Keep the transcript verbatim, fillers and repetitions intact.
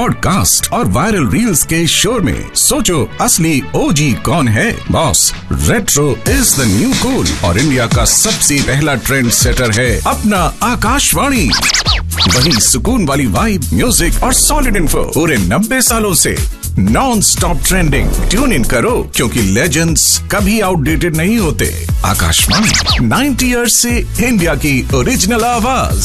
Podcast और viral reels के शोर में सोचो असली ओजी कौन है। Boss, retro is the new cool और इंडिया का सबसे पहला ट्रेंड सेटर है अपना आकाशवाणी। वही सुकून वाली वाइब, म्यूजिक और सॉलिड इन्फो पूरे नब्बे सालों से non stop trending. Tune in करो क्योंकि लेजेंड्स कभी आउटडेटेड नहीं होते। आकाशवाणी नाइन्टी इयर्स से इंडिया की ओरिजिनल आवाज।